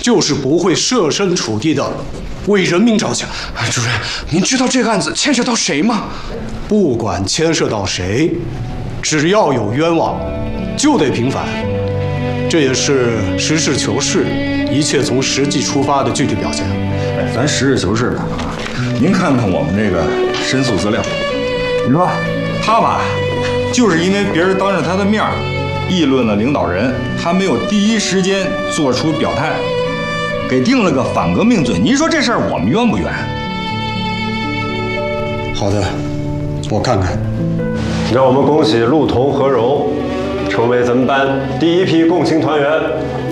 就是不会设身处地的为人民着想。 主任，您知道这个案子牵涉到谁吗？ 不管牵涉到谁，只要有冤枉，就得平反。这也是实事求是、一切从实际出发的具体表现。 咱实事求是的啊，您看看我们这个申诉资料，你说他吧，就是因为别人当着他的面议论了领导人，他没有第一时间做出表态，给定了个反革命罪。您说这事儿我们冤不冤？ 好的，我看看。 让我们恭喜陆彤、何荣成为咱们班第一批共青团员。